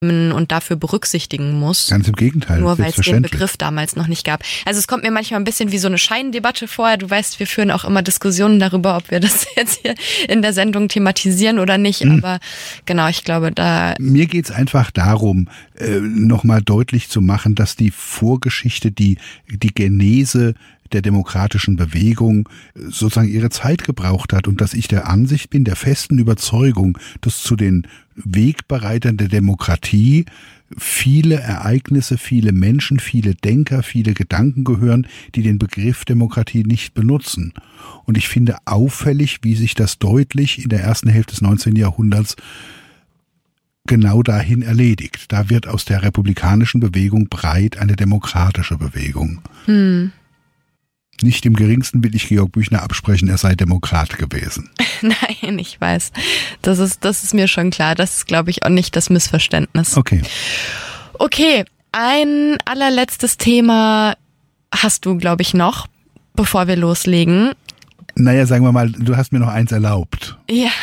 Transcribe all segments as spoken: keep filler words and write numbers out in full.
und dafür berücksichtigen muss. Ganz im Gegenteil. Nur weil es den Begriff damals noch nicht gab. Also es kommt mir manchmal ein bisschen wie so eine Scheindebatte vor. Du weißt, wir führen auch immer Diskussionen darüber, ob wir das jetzt hier in der Sendung thematisieren oder nicht. Mhm. Aber genau, ich glaube, da... Mir geht's einfach darum, äh, nochmal deutlich zu machen, dass die Vorgeschichte, die, die Genese der demokratischen Bewegung sozusagen ihre Zeit gebraucht hat und dass ich der Ansicht bin, der festen Überzeugung, dass zu den Wegbereitern der Demokratie viele Ereignisse, viele Menschen, viele Denker, viele Gedanken gehören, die den Begriff Demokratie nicht benutzen. Und ich finde auffällig, wie sich das deutlich in der ersten Hälfte des neunzehnten Jahrhunderts genau dahin erledigt. Da wird aus der republikanischen Bewegung breit eine demokratische Bewegung. Hm. Nicht im geringsten will ich Georg Büchner absprechen, er sei Demokrat gewesen. Nein, ich weiß. Das ist, das ist mir schon klar. Das ist, glaube ich, auch nicht das Missverständnis. Okay. Okay, ein allerletztes Thema hast du, glaube ich, noch, bevor wir loslegen. Naja, sagen wir mal, du hast mir noch eins erlaubt. Ja.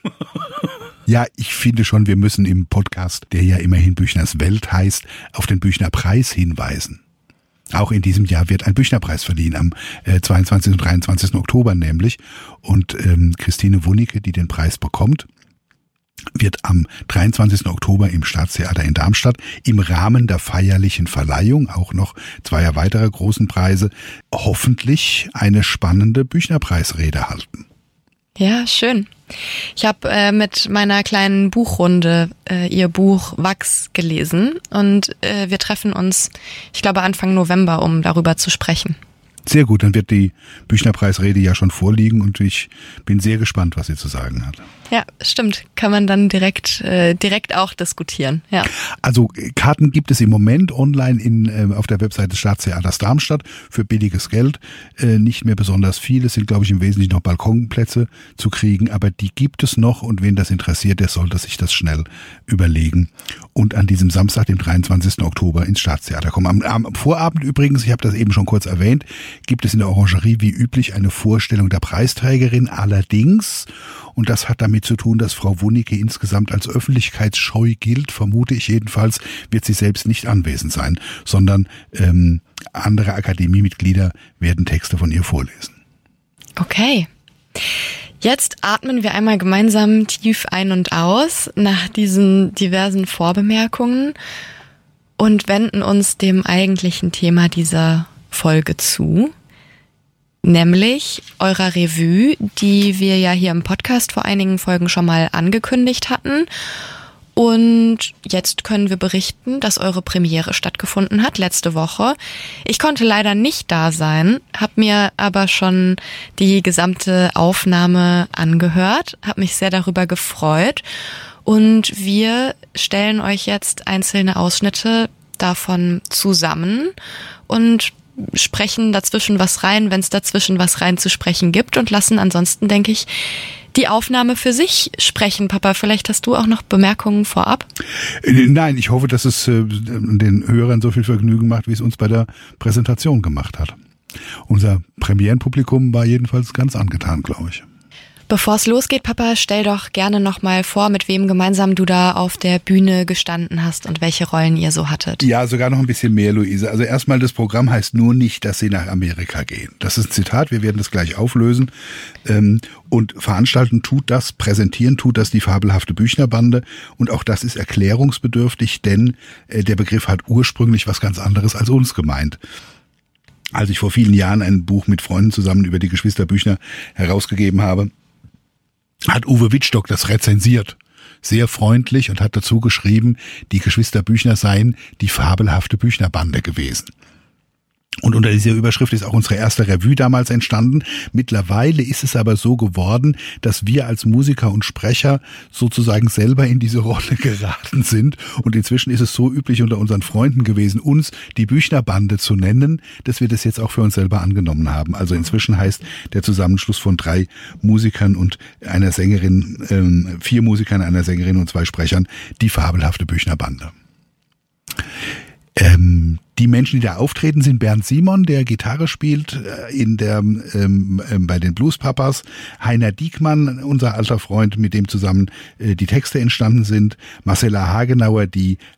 Ja, ich finde schon, wir müssen im Podcast, der ja immerhin Büchners Welt heißt, auf den Büchner-Preis hinweisen. Auch in diesem Jahr wird ein Büchnerpreis verliehen, am äh, zweiundzwanzigsten und dreiundzwanzigsten Oktober nämlich. Und ähm, Christine Wunicke, die den Preis bekommt, wird am dreiundzwanzigsten Oktober im Staatstheater in Darmstadt im Rahmen der feierlichen Verleihung auch noch zweier weiterer großen Preise hoffentlich eine spannende Büchnerpreisrede halten. Ja, schön. Ich habe äh, mit meiner kleinen Buchrunde äh, ihr Buch Wachs gelesen und äh, wir treffen uns, ich glaube Anfang November, um darüber zu sprechen. Sehr gut, dann wird die Büchnerpreisrede ja schon vorliegen und ich bin sehr gespannt, was sie zu sagen hat. Ja, stimmt. Kann man dann direkt äh, direkt auch diskutieren. Ja. Also Karten gibt es im Moment online in äh, auf der Webseite des Staatstheaters Darmstadt für billiges Geld. Äh, nicht mehr besonders viel. Es sind, glaube ich, im Wesentlichen noch Balkonplätze zu kriegen, aber die gibt es noch und wen das interessiert, der sollte sich das schnell überlegen und an diesem Samstag, dem dreiundzwanzigsten Oktober, ins Staatstheater kommen. Am, am Vorabend übrigens, ich habe das eben schon kurz erwähnt, gibt es in der Orangerie wie üblich eine Vorstellung der Preisträgerin. Allerdings, und das hat damit zu tun, dass Frau Wunicke insgesamt als öffentlichkeitsscheu gilt, vermute ich jedenfalls, wird sie selbst nicht anwesend sein, sondern ähm, andere Akademiemitglieder werden Texte von ihr vorlesen. Okay. Jetzt atmen wir einmal gemeinsam tief ein und aus nach diesen diversen Vorbemerkungen und wenden uns dem eigentlichen Thema dieser Folge zu, nämlich eurer Revue, die wir ja hier im Podcast vor einigen Folgen schon mal angekündigt hatten. Und jetzt können wir berichten, dass eure Premiere stattgefunden hat, letzte Woche. Ich konnte leider nicht da sein, habe mir aber schon die gesamte Aufnahme angehört, habe mich sehr darüber gefreut. Und wir stellen euch jetzt einzelne Ausschnitte davon zusammen und sprechen dazwischen was rein, wenn es dazwischen was reinzusprechen gibt und lassen ansonsten, denke ich, die Aufnahme für sich sprechen. Papa, vielleicht hast du auch noch Bemerkungen vorab? Nein, ich hoffe, dass es äh, den Hörern so viel Vergnügen macht, wie es uns bei der Präsentation gemacht hat. Unser Premierenpublikum war jedenfalls ganz angetan, glaube ich. Bevor es losgeht, Papa, stell doch gerne noch mal vor, mit wem gemeinsam du da auf der Bühne gestanden hast und welche Rollen ihr so hattet. Ja, sogar noch ein bisschen mehr, Luise. Also erstmal, das Programm heißt nur nicht, dass sie nach Amerika gehen. Das ist ein Zitat, wir werden das gleich auflösen. Und veranstalten tut das, präsentieren tut das die fabelhafte Büchnerbande. Und auch das ist erklärungsbedürftig, denn der Begriff hat ursprünglich was ganz anderes als uns gemeint. Als ich vor vielen Jahren ein Buch mit Freunden zusammen über die Geschwister Büchner herausgegeben habe, hat Uwe Wittstock das rezensiert, sehr freundlich, und hat dazu geschrieben, die Geschwister Büchner seien die fabelhafte Büchnerbande gewesen. Und unter dieser Überschrift ist auch unsere erste Revue damals entstanden. Mittlerweile ist es aber so geworden, dass wir als Musiker und Sprecher sozusagen selber in diese Rolle geraten sind. Und inzwischen ist es so üblich unter unseren Freunden gewesen, uns die Büchnerbande zu nennen, dass wir das jetzt auch für uns selber angenommen haben. Also inzwischen heißt der Zusammenschluss von drei Musikern und einer Sängerin, ähm, vier Musikern, einer Sängerin und zwei Sprechern, die fabelhafte Büchnerbande. Ähm, Die Menschen, die da auftreten, sind Bernd Simon, der Gitarre spielt äh, in der ähm, äh, bei den Blues Papas, Heiner Diekmann, unser alter Freund, mit dem zusammen äh, die Texte entstanden sind, Marcella Hagenauer, die